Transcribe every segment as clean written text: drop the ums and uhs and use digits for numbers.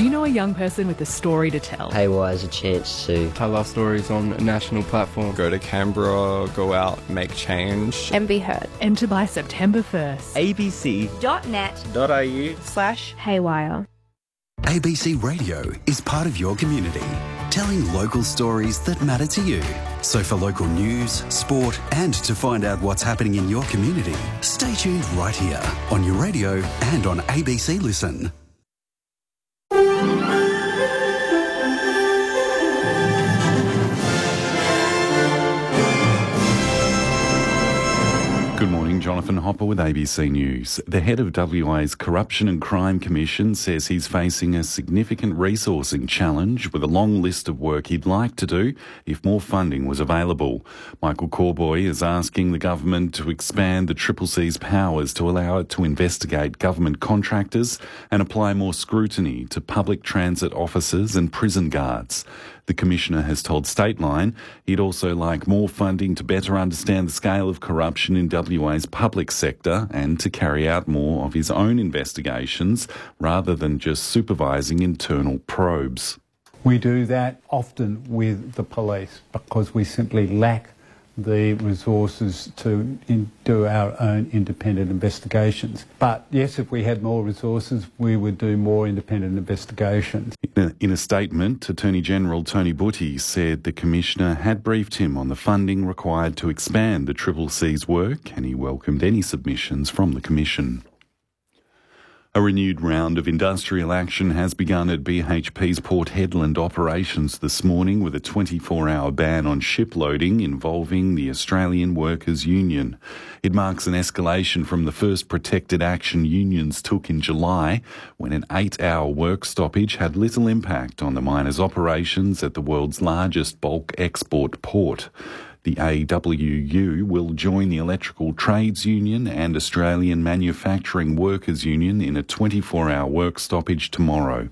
Do you know a young person with a story to tell? Haywire has a chance to tell our stories on a national platform. Go to Canberra, go out, make change. And be heard. Enter by September 1st. abc.net.au/haywire. ABC Radio is part of your community, telling local stories that matter to you. So for local news, sport and to find out what's happening in your community, stay tuned right here on your radio and on ABC Listen. Good morning, Jonathan Hopper with ABC News. The head of WA's Corruption and Crime Commission says he's facing a significant resourcing challenge with a long list of work he'd like to do if more funding was available. Michael Corboy is asking the government to expand the CCC's powers to allow it to investigate government contractors and apply more scrutiny to public transit officers and prison guards. The Commissioner has told Stateline he'd also like more funding to better understand the scale of corruption in WA's public sector and to carry out more of his own investigations rather than just supervising internal probes. We do that often with the police because we simply lack the resources to do our own independent investigations. But yes, if we had more resources, we would do more independent investigations. In a statement, Attorney General Tony Butty said the Commissioner had briefed him on the funding required to expand the CCC's work, and he welcomed any submissions from the Commission. A renewed round of industrial action has begun at BHP's Port Hedland operations this morning with a 24-hour ban on ship loading involving the Australian Workers' Union. It marks an escalation from the first protected action unions took in July, when an 8-hour work stoppage had little impact on the miners' operations at the world's largest bulk export port. The AWU will join the Electrical Trades Union and Australian Manufacturing Workers Union in a 24-hour work stoppage tomorrow.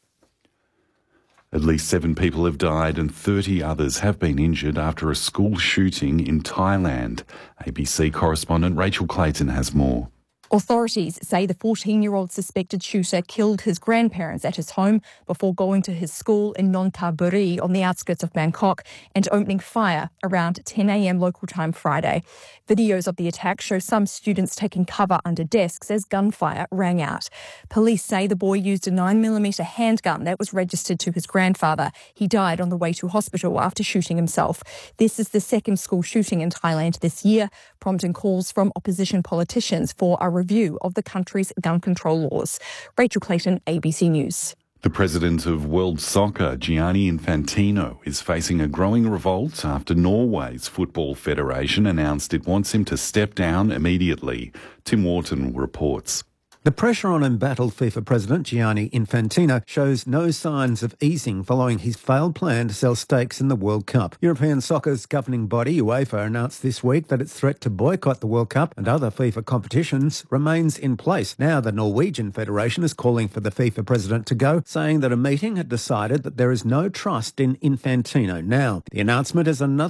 At least 7 people have died and 30 others have been injured after a school shooting in Thailand. ABC correspondent Rachel Clayton has more. Authorities say the 14-year-old suspected shooter killed his grandparents at his home before going to his school in Nonthaburi on the outskirts of Bangkok and opening fire around 10 a.m. local time Friday. Videos of the attack show some students taking cover under desks as gunfire rang out. Police say the boy used a 9mm handgun that was registered to his grandfather. He died on the way to hospital after shooting himself. This is the second school shooting in Thailand this year, prompting calls from opposition politicians for a review of the country's gun control laws. Rachel Clayton, ABC News. The president of World Soccer, Gianni Infantino, is facing a growing revolt after Norway's Football Federation announced it wants him to step down immediately. Tim Wharton reports. The pressure on embattled FIFA president Gianni Infantino shows no signs of easing following his failed plan to sell stakes in the World Cup. European soccer's governing body, UEFA, announced this week that its threat to boycott the World Cup and other FIFA competitions remains in place. Now the Norwegian Federation is calling for the FIFA president to go, saying that a meeting had decided that there is no trust in Infantino now. The announcement is another